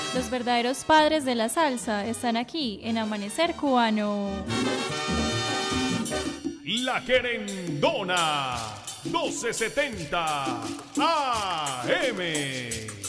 Los verdaderos padres de la salsa están aquí en Amanecer Cubano. La Querendona, 1270 AM.